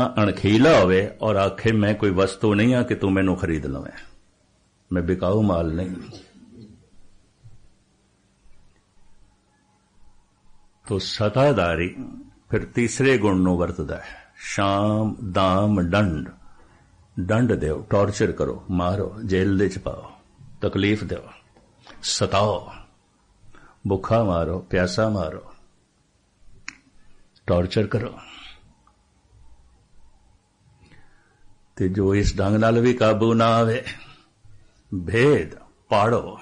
अणखीला होवे और आखे मैं कोई वस्तु नहीं हाँ कि तू मैनू खरीद लवें, मैं बिकाऊ माल नहीं। तो सताधारी फिर तीसरे गुण नूं वरतदा है, शाम दाम दंड। दंड दो, टॉर्चर करो, मारो, जेल दे च पाओ, तकलीफ दो, सताओ, भुखा मारो, प्यासा मारो, टॉर्चर करो। ते जो इस ढंग नाल भी काबू ना आवे, भेद पाड़ो।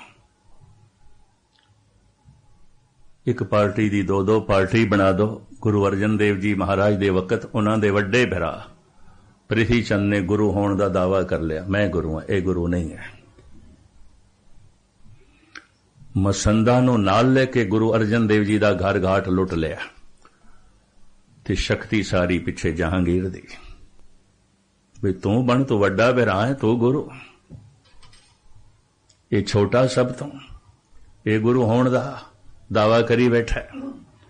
एक पार्टी दी दो दो पार्टी बना दो। गुरु अर्जन देव जी महाराज दे वकत उन्हां दे वड्डे भरा ਪ੍ਰਿਥੀ ਚੰਦ ने गुरु होने का दावा कर लिया, मैं गुरु हाँ, ये गुरु नहीं है। मसंदा नूं नाल लेके गुरु अर्जन देव जी का घर घाट लुट लिया ते शक्ति सारी पिछे जहांगीर दी। भी तू बन, तू वड्डा भरा है, तू गुरु, ये छोटा सब तो, ये गुरु होने का दावा करी बैठा है।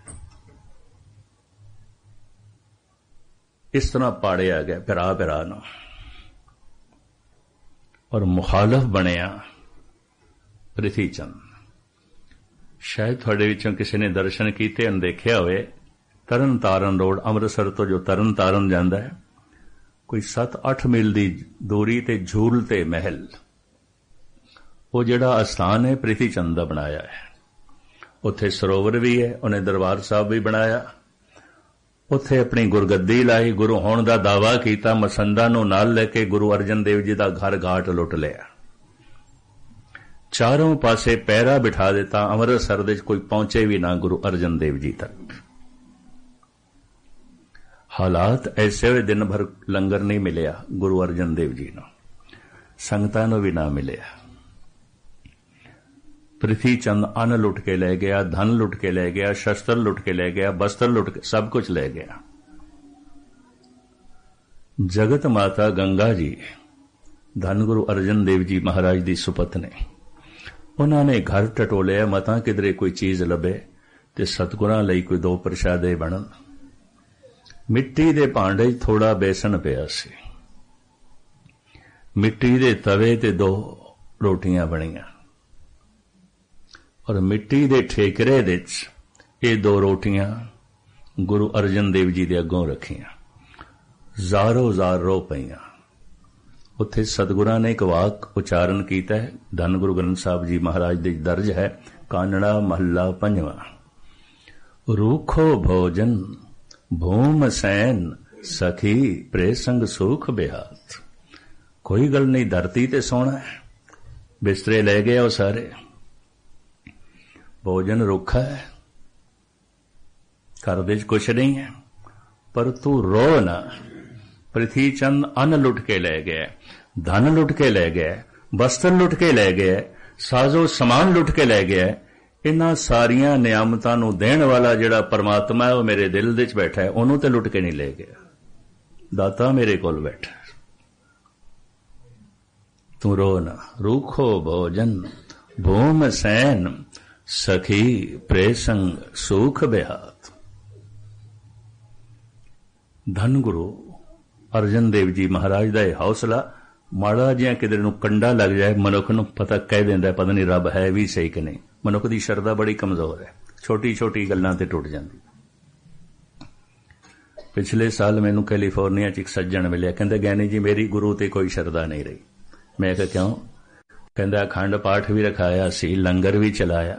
इस तरह पाड़िया गया पिरा पिरा नूं और मुखालफ बनिया ਪ੍ਰਿਥੀ ਚੰਦ। शायद थोड़े विचों किसी ने दर्शन कीते अनदेखिया होवे, तरन तारन रोड अमृतसर तो जो तरन तारन जांदा है, कोई 7-8 मील की दूरी ते झूल ते महल, वो जिहड़ा अस्थान है ਪ੍ਰਿਥੀ चंद दा बनाया है। उत्थे सरोवर भी है, उन्हें दरबार साहब भी बनाया, उत्थे अपनी गुरगद्दी लाई, गुरु होने का दावा किया, मसंदा नूं नाल लेके गुरु अर्जन देव जी का घर घाट लुट लिया, चारों पासे पैरा बिठा दिता, अमृतसर दे कोई पहुंचे भी ना गुरु अर्जन देव जी तक। हालात ऐसे हुए, दिन भर लंगर नहीं मिलिया गुरु अर्जन देव जी नूं, संगतां नूं भी ना मिलिया। ਪ੍ਰਿਥੀ चंद अन्न लुट के ले गया, धन लुट के ले गया, शस्त्र लुट के ले गया, वस्त्र लुट के, सब कुछ ले गया। जगत माता गंगा जी धन गुरु अर्जन देव जी महाराज की सुपत्नी, उन्होंने घर टटोलिया, मतां किधरे कोई चीज लभे ते सतगुरां लई कोई दो प्रशादे बनन। मिट्टी दे भांडे थोड़ा बेसन पिया सी, मिट्टी दे तवे ते 2 रोटियां बणियां और मिट्टी दे ठेकरे दे ये 2 रोटियां गुरु अर्जन देव जी दे अगों रखियां, ਜ਼ਾਰੋ ਜ਼ਾਰ रो पईयां। उत्थे सतगुरां ने एक वाक उचारण कीता है, धन गुरु ग्रंथ साहब जी महाराज दे दर्ज है, कानड़ा महला 5वां। रूखो भोजन भूम सैन सखी प्रेसंग सुख बेहात। कोई गल नहीं, धरती ते सोना है, बिस्तरे ले गए वो सारे, भोजन रुखा है, घर दे कुछ नहीं है, पर तू रो ना। ਪ੍ਰਿਥੀ चंद अन्न लुट के ले गए, धन लुट के ले गए, वस्त्र लुट के ले गए, साजो समान लुट के ले गए। इन्हां सारियां नियामतां नूं देण वाला जिहड़ा परमात्मा है, वो मेरे दिल दे च बैठा है, ओनू ते लुट के नहीं ले गया। दाता मेरे कोल बैठा, तू रो ना। रूखो भोजन भूम सैन सखी प्रेसंग सुख बेहात। धन गुरु अर्जन देव जी महाराज का यह हौसला, माड़ा जिहा किधर नूं कंडा लग जाए, मनुख नूं पता कह देंदा पता नहीं रब है भी सही कि नहीं। मनुख की शरदा बड़ी कमजोर है, छोटी छोटी गल्लां ते टुट जाती। पिछले साल मैनूं कैलीफोर्निया च एक सज्जन मिलिया, कहंदे ज्ञानी जी मेरी गुरु ते कोई शरदा नहीं रही। मैं कहा क्यों? कहंदा अखंड पाठ भी रखाया सी, लंगर भी चलाया,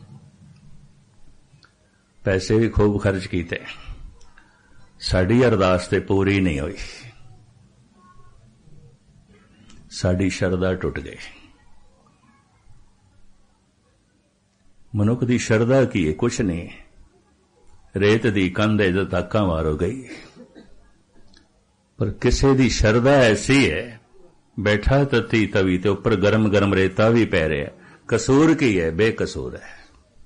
पैसे भी खूब खर्च कीते, साडी अरदास ते पूरी नहीं हुई, साडी शरदा टुट गई। मनुख दी शरदा की है? कुछ नहीं, रेत दी कंध है जद धक्का मारो गई। पर किसी दी शरदा ऐसी है, बैठा तती तवी ते ऊपर गरम गरम रेता भी पै रहा, कसूर की है? बेकसूर है।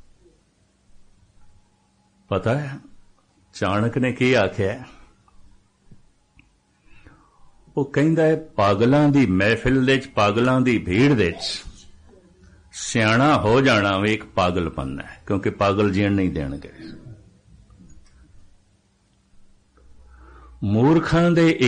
पता है चाणक ने की आख्या? वो कहंदा है पागलों की महफिल दे च, पागलों की भीड़ दे च सियाणा हो जाना भी एक पागलपन है, क्योंकि पागल जीण नहीं देणगे। ਮੂਰਖਾਂ ਦੇ